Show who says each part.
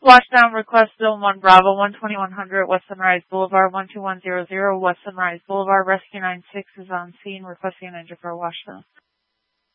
Speaker 1: Washdown request Zone 1 Bravo 12100 West Sunrise Boulevard 12100 West Sunrise Boulevard. Rescue 96 is on scene requesting an engine for a washdown.